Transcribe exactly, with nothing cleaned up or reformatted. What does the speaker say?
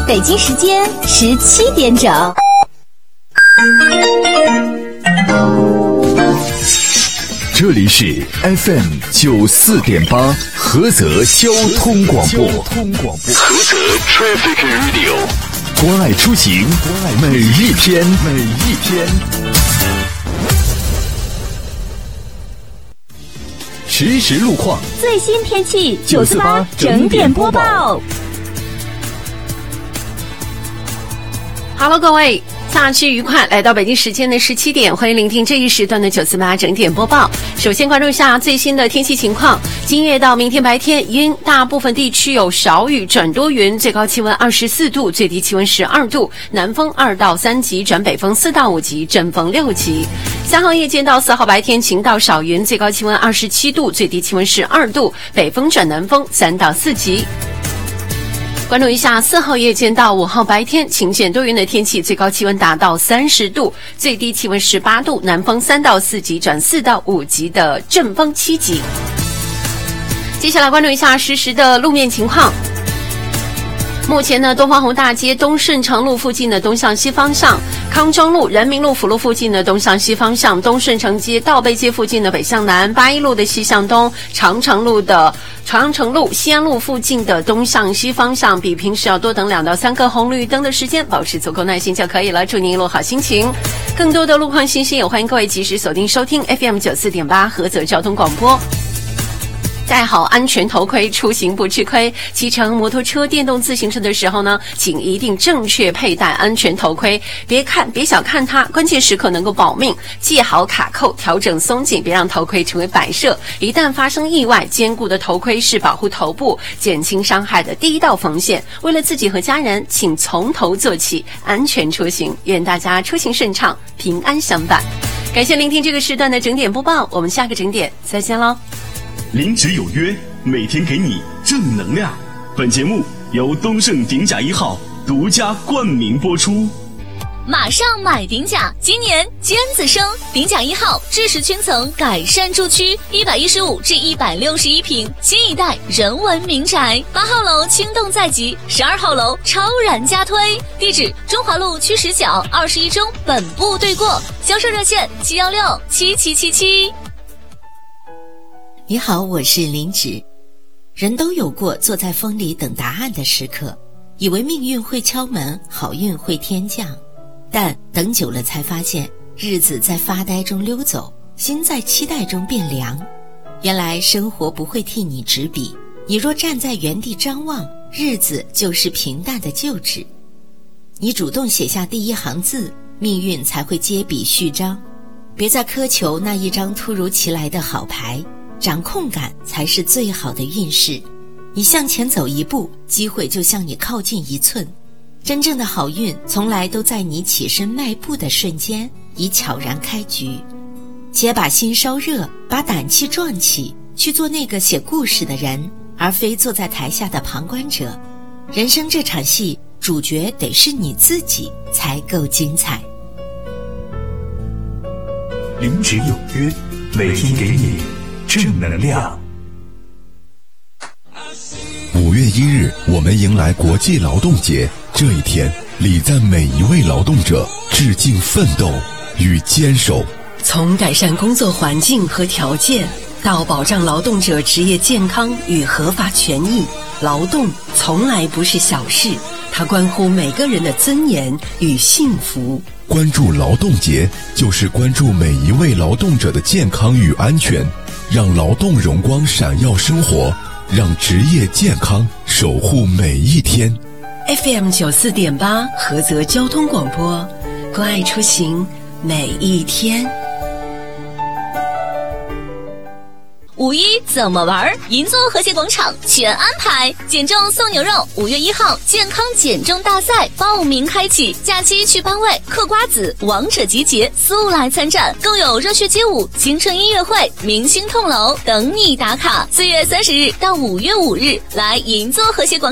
北京时间十七点整。 这里是 F M 九四点八菏泽交通广播，菏泽 Traffic Radio， 关爱出行，每一天，每一天。实时路况， 最新天气，九四八整点播报。 Hello， 各位。假期愉快，来到北京时间的十七点，欢迎聆听这一时段的九四八整点播报。首先关注一下最新的天气情况。今夜到明天白天阴，大部分地区有少雨转多云，最高气温二十四度，最低气温十二度，南风二到三级转北风四到五级，阵风六级。三号夜间到四号白天晴到少云，最高气温二十七度，最低气温十二度，北风转南风三到四级。关注一下四号夜间到五号白天晴见多云的天气，最高气温达到三十度，最低气温十八度，南风三到四级转四到五级的阵风七级。接下来关注一下实时的路面情况。目前呢，东方红大街东顺城路附近的东向西方向，康庄路、人民路、辅路附近的东向西方向，东顺城街、道贝街附近的北向南，八一路的西向东，长城路的长城路、西安路附近的东向西方向，比平时要多等两到三个红绿灯的时间，保持足够耐心就可以了。祝您一路好心情。更多的路况信息，也欢迎各位及时锁定收听 F M 九四点八菏泽交通广播。戴好安全头盔，出行不吃亏。骑乘摩托车、电动自行车的时候呢，请一定正确佩戴安全头盔。别看，别小看它，关键时刻能够保命。系好卡扣，调整松紧，别让头盔成为摆设。一旦发生意外，坚固的头盔是保护头部、减轻伤害的第一道防线。为了自己和家人，请从头做起，安全出行。愿大家出行顺畅，平安相伴。感谢聆听这个时段的整点播报，我们下个整点再见喽。 临职有约，每天给你正能量。本节目由东盛鼎甲一号独家冠名播出。 马上买鼎甲，今年尖子生，鼎甲一号知识圈层改善住区，一百一十五至一百六十一平，新一代人文民宅。八号楼轻动在即，十二号楼超然加推。地址：中华路区十角二十一中本部对过。销售热线：七幺六七七七七。 你好，我是林芷。人都有过坐在风里等答案的时刻，以为命运会敲门，好运会天降，但等久了才发现，日子在发呆中溜走，心在期待中变凉。原来生活不会替你执笔，你若站在原地张望，日子就是平淡的旧纸。你主动写下第一行字，命运才会接笔续章。别再苛求那一张突如其来的好牌，掌控感才是最好的运势。你向前走一步，机会就向你靠近一寸。真正的好运从来都在你起身迈步的瞬间，已悄然开局。且把心烧热，把胆气壮起，去做那个写故事的人，而非坐在台下的旁观者。人生这场戏，主角得是你自己才够精彩。 临职有约，每天给你正能量。五月一日，我们迎来国际劳动节。这一天，礼赞每一位劳动者，致敬奋斗与坚守。 从改善工作环境和条件，到保障劳动者职业健康与合法权益，劳动从来不是小事，它关乎每个人的尊严与幸福。 关注劳动节，就是关注每一位劳动者的健康与安全，让劳动荣光闪耀生活，让职业健康守护每一天。 F M 九四点八菏泽交通广播，关爱出行每一天。 五一怎么玩？银座和谐广场全安排，减重送牛肉。五月一号健康减重大赛报名开启，假期去班委、嗑瓜子、王者集结，速来参战。更有热血街舞、青春音乐会、明星痛楼等你打卡。四月三十日到五月五日，来银座和谐广场。